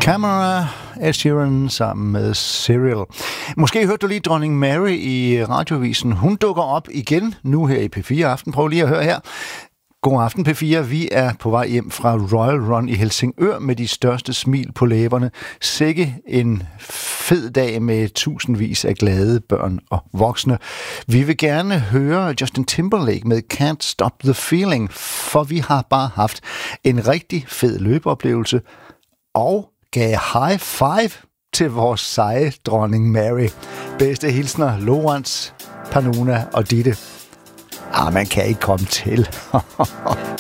Camera, Ed Sheeran sammen med Serial. Måske hørte du lige dronning Mary i radiovisen. Hun dukker op igen nu her i P4 Aften. Prøv lige at høre her. God aften P4. Vi er på vej hjem fra Royal Run i Helsingør med de største smil på læberne. Sikke en fed dag med tusindvis af glade børn og voksne. Vi vil gerne høre Justin Timberlake med Can't Stop the Feeling, for vi har bare haft en rigtig fed løbeoplevelse og gav high five til vores seje dronning Mary. Bedste hilsner Lorentz, Panuna og Ditte. Man kan ikke komme til.